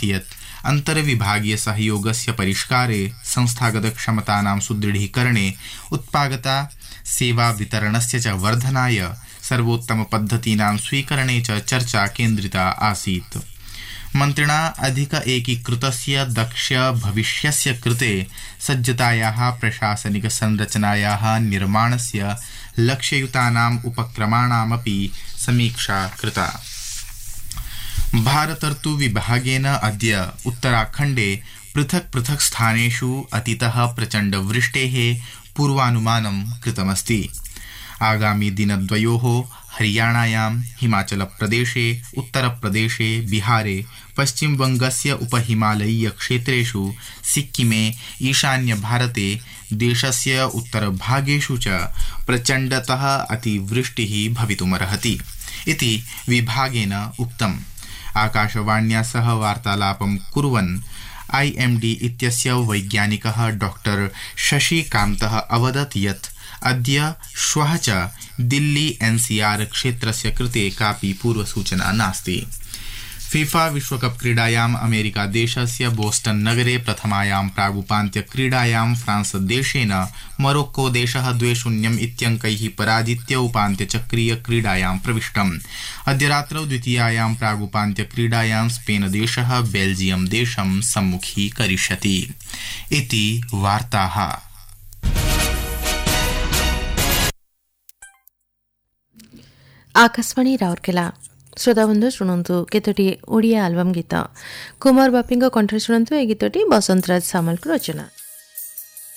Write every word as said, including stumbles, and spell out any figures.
अवदत् यत् अन्तर्विभागीय सहयोगस्य परिष्कारे संस्थागतक्षमतानां सुदृढीकरणे उत्पादकता सेवा वितरणस्य च वर्धनाय सर्वोत्तमपद्धतीनां स्वीकरणे च चर्चा केन्द्रिता आसीत्। मन्त्रिणा अधिक एकीकृतस्य दक्ष भविष्यस्य कृते सज्जतायाः प्रशासनिक संरचनायाः निर्माणस्य लक्ष्ययुतानाम् उपक्रमाणामपि समीक्षा कृता। भारतर्तु विभागेन अद्य उत्तराखण्डे पृथक् पृथक् स्थानेषु अतितः प्रचण्ड वृष्टेः पूर्वानुमानं कृतमस्ति। आगामि दिनद्वयोः हरियाणायां, हिमाचलप्रदेशे, उत्तरप्रदेशे, बिहारे, पश्चिमबंगस्य उपहिमालयीय क्षेत्रेषु, सिक्किमे, ईशान्यभारते, देशस्य उत्तरभागेषु च प्रचण्डतः अतिवृष्टिः भवितुमर्हति इति विभागेन उक्तम्। आकाशवाण्या सह वार्तालापं कुर्वन् आईएमडी इत्यस्य वैज्ञानिकः डॉक्टर शशिकान्तः अवदत् यत् अद्य श्वः च दिल्ली एनसीआर क्षेत्रस्य कृते कापि पूर्वसूचना नास्ति। फीफा विश्वकप क्रीडायाम् अमेरिका देशस्य बोस्टन नगरे प्रथमायां प्रागुपान्त्य क्रीडायां फ्रांस देशेन मोरोक्को देशः द्वे शून्यम् इत्यङ्कैः पराजित्य उपान्त्यचक्रीय क्रीडायां प्रविष्टम्। अद्य रात्रौ द्वितीयायां प्रागुपान्त्य क्रीडायां स्पेन देशः बेल्जियम देशं सम्मुखीकरिष्यति। इति वार्ताः। आकाशवाणी राउरकेला श्रोता बंधु शुणु केतोटी ओडिया आलबम गीत कुमार बापी कंठ शुणु ए गीतटी बसंतराज सामल रचना।